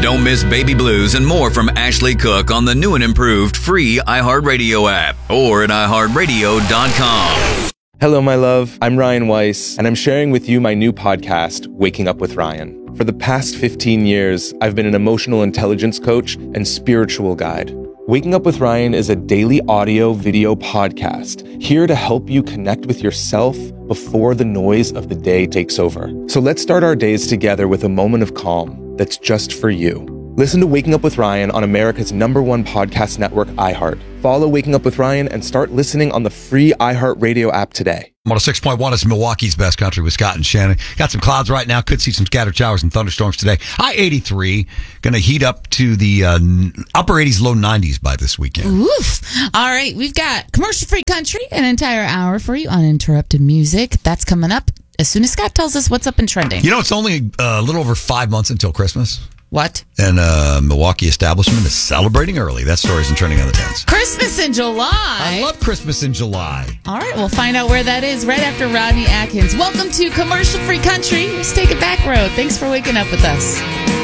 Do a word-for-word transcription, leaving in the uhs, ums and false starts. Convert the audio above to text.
Don't miss Baby Blues and more from Ashley Cook on the new and improved free iHeartRadio app or at i heart radio dot com. Hello, my love. I'm Ryan Weiss, and I'm sharing with you my new podcast, Waking Up with Ryan. For the past fifteen years, I've been an emotional intelligence coach and spiritual guide. Waking Up with Ryan is a daily audio video podcast here to help you connect with yourself before the noise of the day takes over. So let's start our days together with a moment of calm that's just for you. Listen to Waking Up with Ryan on America's number one podcast network, iHeart. Follow Waking Up with Ryan and start listening on the free iHeartRadio app today. one oh six point one is Milwaukee's best country with Scott and Shannon. Got some clouds right now. Could see some scattered showers and thunderstorms today. High eighty-three. Going to heat up to the uh, upper eighties, low nineties by this weekend. Oof. All right. We've got commercial-free country, an entire hour for you, uninterrupted music. That's coming up as soon as Scott tells us what's up and trending. You know, it's only a little over five months until Christmas. What? And uh, Milwaukee establishment is celebrating early. That story's in Trending on the Tens. Christmas in July. I love Christmas in July. All right, we'll find out where that is right after Rodney Atkins. Welcome to Commercial Free Country. Let's take it back road. Thanks for waking up with us.